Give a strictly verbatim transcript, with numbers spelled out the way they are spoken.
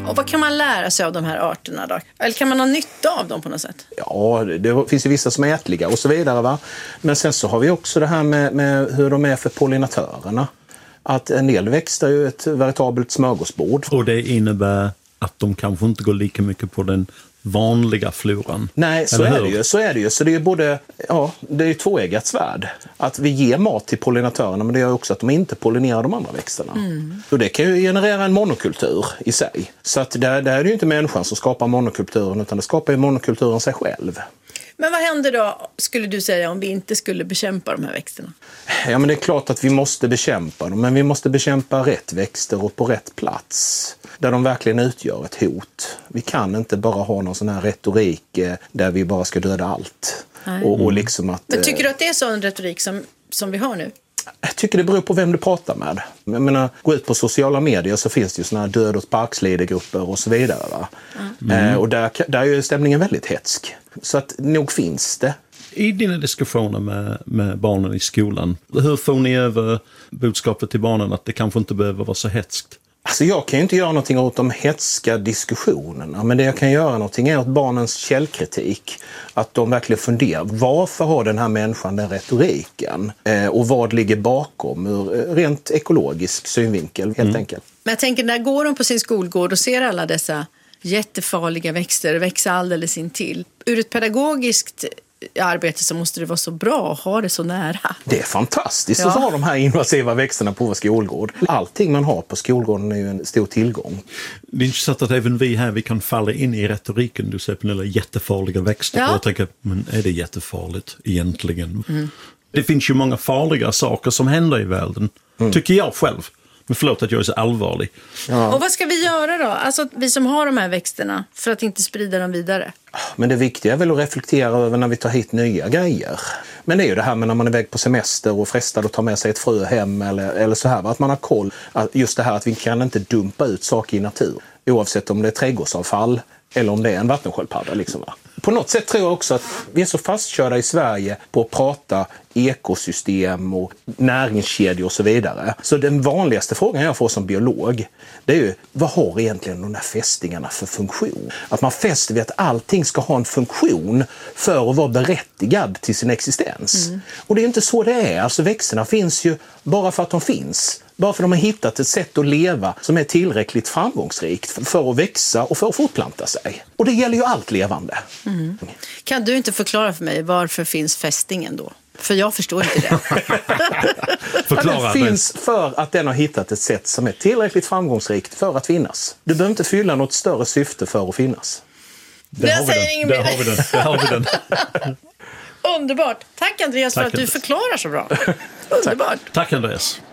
Och vad kan man lära sig av de här arterna då? Eller kan man ha nytta av dem på något sätt? Ja, det finns ju vissa som är ätliga och så vidare, va? Men sen så har vi också det här med, med hur de är för pollinatörerna. Att en del växter är ju ett veritabelt smörgåsbord. Och det innebär att de kanske inte går lika mycket på den vanliga floran. Nej, så är det ju. Så är det ju. Så det är både, ja, det är ju tvåeggat svärd. Att vi ger mat till pollinatörerna, men det gör också att de inte pollinerar de andra växterna. Mm. Och det kan ju generera en monokultur i sig. Så att där, där är det ju inte människan som skapar monokulturen, utan det skapar ju monokulturen sig själv. Men vad händer då, skulle du säga, om vi inte skulle bekämpa de här växterna? Ja, men det är klart att vi måste bekämpa dem, men vi måste bekämpa rätt växter och på rätt plats, där de verkligen utgör ett hot. Vi kan inte bara ha någon sån här retorik eh, där vi bara ska döda allt. Och, och liksom att, men tycker du att det är sån retorik som, som vi har nu? Jag tycker det beror på vem du pratar med. Jag menar, gå ut på sociala medier så finns det ju såna här död- och parkslidegrupper och så vidare. Va? Mm. Eh, och där, där är ju stämningen väldigt hetsk. Så att nog finns det. I dina diskussioner med, med barnen i skolan, hur får ni över budskapet till barnen att det kanske inte behöver vara så hetskt? Alltså jag kan ju inte göra någonting åt de hetska diskussionerna, men det jag kan göra någonting är åt barnens källkritik. Att de verkligen funderar, varför har den här människan den retoriken? Eh, och vad ligger bakom ur rent ekologisk synvinkel, helt mm. enkelt. Men jag tänker, när går de på sin skolgård och ser alla dessa jättefarliga växter växa alldeles intill? Ur ett pedagogiskt arbete så måste det vara så bra att ha det så nära. Det är fantastiskt ja. att ha de här invasiva växterna på vår skolgård. Allting man har på skolgården är ju en stor tillgång. Det är intressant att även vi här vi kan falla in i retoriken. Du säger Pernilla, jättefarliga växter. Ja. Och jag tänker, men är det jättefarligt egentligen? Mm. Det finns ju många farliga saker som händer i världen. Mm. Tycker jag själv. Men förlåt att jag är så allvarlig. Ja. Och vad ska vi göra då? Alltså vi som har de här växterna för att inte sprida dem vidare. Men det viktiga är väl att reflektera över när vi tar hit nya grejer. Men det är ju det här med när man är iväg på semester och frestad att ta med sig ett frö hem eller, eller så här. Att man har koll. Just det här att vi kan inte dumpa ut saker i natur. Oavsett om det är trädgårdsavfall eller om det är en vattensköldpadda. Liksom. På något sätt tror jag också att vi är så fastkörda i Sverige på att prata ekosystem och näringskedjor och så vidare. Så den vanligaste frågan jag får som biolog, det är ju, vad har egentligen de där fästingarna för funktion? Att man fäster vid att allting ska ha en funktion för att vara berättigad till sin existens. Mm. Och det är inte så det är. Alltså växterna finns ju bara för att de finns. Bara för att de har hittat ett sätt att leva som är tillräckligt framgångsrikt för att växa och för att fortplanta sig. Och det gäller ju allt levande. Mm. Kan du inte förklara för mig varför finns fästingen då? För jag förstår inte det. Förklara. Den finns för att den har hittat ett sätt som är tillräckligt framgångsrikt för att finnas. Du behöver inte fylla något större syfte för att finnas. Där jag säger inget mer. Där har vi den. Där har vi den. Underbart. Tack Andreas. Tack, för att Andreas. Du förklarar så bra. Underbart. Tack, Tack Andreas.